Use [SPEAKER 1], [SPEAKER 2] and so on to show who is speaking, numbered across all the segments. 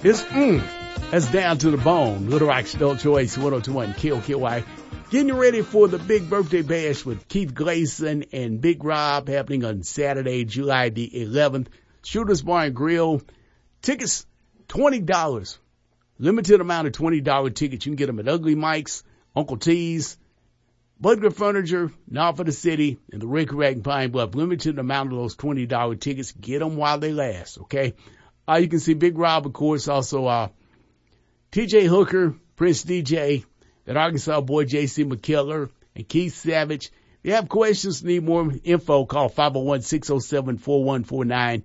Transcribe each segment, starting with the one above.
[SPEAKER 1] That's down to the bone. Little Rock's Adult Choice 1021 KOKY. Getting ready for the big birthday bash with Keith Gleason and Big Rob happening on Saturday, July the 11th. Shooter's Bar and Grill. Tickets, $20. Limited amount of $20 tickets. You can get them at Ugly Mike's, Uncle T's, Butler Furniture, Now for the City, and the Rick Rack and Pine Bluff. Limited amount of those $20 tickets. Get them while they last, okay? You can see Big Rob, of course, also TJ Hooker, Prince DJ, that Arkansas boy J.C. McKellar, and Keith Savage. If you have questions, need more info, call 501-607-4149,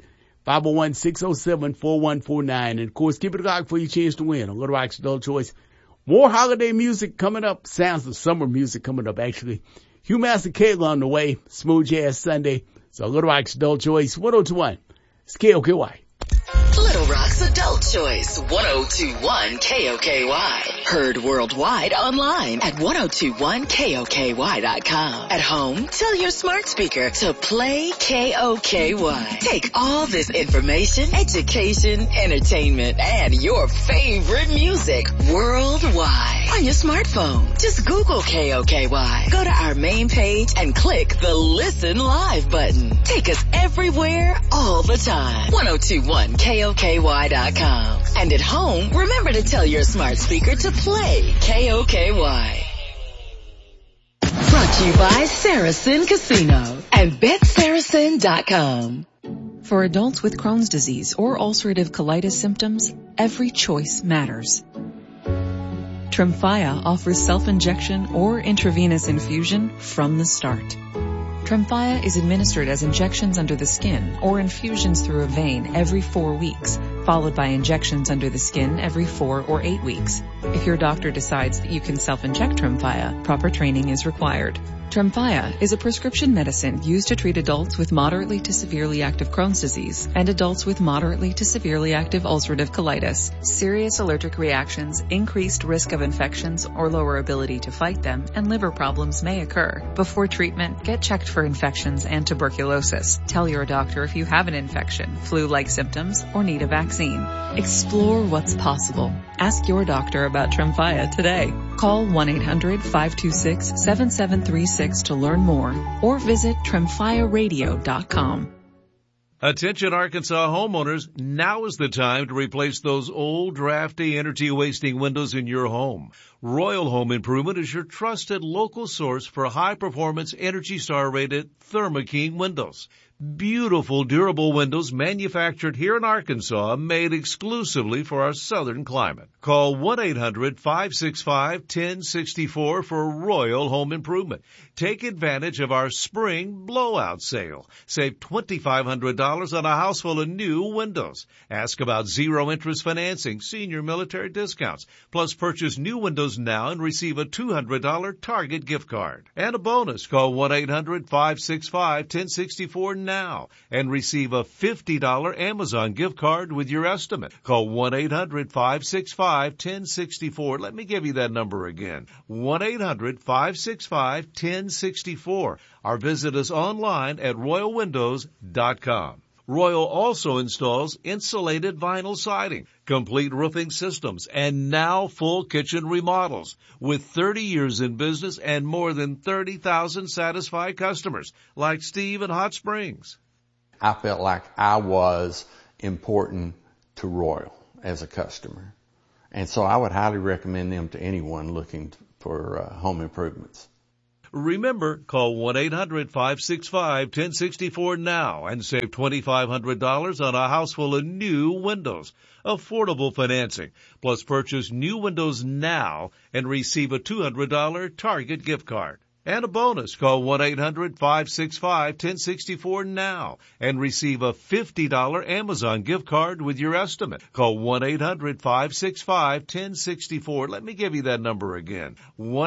[SPEAKER 1] 501-607-4149. And, of course, keep it locked for your chance to win on Little Rock's Adult Choice. More holiday music coming up. Sounds of summer music coming up, actually. Hugh Master Kayla on the way. Smooth Jazz Sunday. So Little Rock's Adult Choice 1021. It's KOKY.
[SPEAKER 2] Little Rock's Adult Choice 1021 KOKY. Heard worldwide online at 1021KOKY.com. At home, tell your smart speaker to play KOKY. Take all this information, education, entertainment, and your favorite music worldwide on your smartphone. Just Google KOKY. Go to our main page and click the Listen Live button. Take us everywhere, all the time. 1021KOKY.com. And at home, remember to tell your smart speaker to play KOKY. Brought to you by Saracen Casino and BetSaracen.com.
[SPEAKER 3] For adults with Crohn's disease or ulcerative colitis symptoms, every choice matters. Tremfya offers self-injection or intravenous infusion from the start. Tremfya is administered as injections under the skin or infusions through a vein every 4 weeks, followed by injections under the skin every 4 or 8 weeks. If your doctor decides that you can self-inject Tremfya, proper training is required. Tremfya is a prescription medicine used to treat adults with moderately to severely active Crohn's disease and adults with moderately to severely active ulcerative colitis. Serious allergic reactions, increased risk of infections or lower ability to fight them, and liver problems may occur. Before treatment, get checked for infections and tuberculosis. Tell your doctor if you have an infection, flu-like symptoms, or need a vaccine. Explore what's possible. Ask your doctor about Tremfya today. Call 1-800-526-7736 to learn more or visit TremfyaRadio.com.
[SPEAKER 4] Attention Arkansas homeowners, now is the time to replace those old, drafty, energy-wasting windows in your home. Royal Home Improvement is your trusted local source for high-performance, Energy Star-rated Thermo King windows. Beautiful, durable windows manufactured here in Arkansas, made exclusively for our southern climate. Call 1-800-565-1064 for Royal Home Improvement. Take advantage of our spring blowout sale. Save $2,500 on a house full of new windows. Ask about zero-interest financing, senior military discounts. Plus, purchase new windows now and receive a $200 Target gift card. And a bonus, call 1-800-565-1064 now and receive a $50 Amazon gift card with your estimate. Call 1-800-565-1064. Let me give you that number again. 1-800-565-1064. Or visit us online at royalwindows.com. Royal also installs insulated vinyl siding, complete roofing systems, and now full kitchen remodels. With 30 years in business and more than 30,000 satisfied customers, like Steve in Hot Springs.
[SPEAKER 5] I felt like I was important to Royal as a customer. And so I would highly recommend them to anyone looking for home improvements.
[SPEAKER 4] Remember, call 1-800-565-1064 now and save $2,500 on a house full of new windows. Affordable financing. Plus, purchase new windows now and receive a $200 Target gift card. And a bonus, call 1-800-565-1064 now and receive a $50 Amazon gift card with your estimate. Call 1-800-565-1064. Let me give you that number again.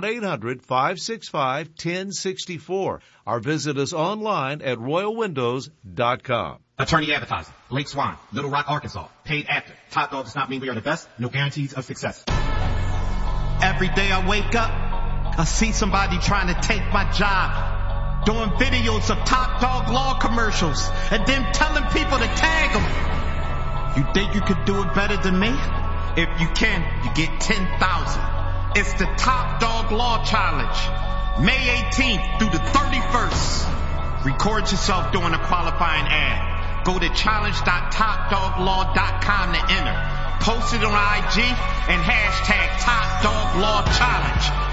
[SPEAKER 4] 1-800-565-1064. Or visit us online at royalwindows.com.
[SPEAKER 6] Attorney advertising. Blake Swan, Little Rock, Arkansas. Paid actor. Top dog does not mean we are the best. No guarantees of success.
[SPEAKER 7] Every day I wake up, I see somebody trying to take my job, doing videos of Top Dog Law commercials, and then telling people to tag them. You think you could do it better than me? If you can, you get 10,000. It's the Top Dog Law Challenge. May 18th through the 31st. Record yourself doing a qualifying ad. Go to challenge.topdoglaw.com to enter. Post it on IG and hashtag Top Dog Law Challenge.